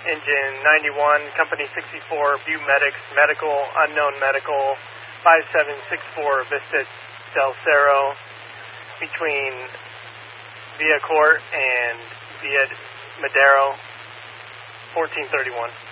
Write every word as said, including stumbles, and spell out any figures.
engine ninety-one, company sixty-four, View Medics, medical, unknown medical, five seven six four Vista Del Cerro, between Via Court and Via Madero, fourteen thirty-one.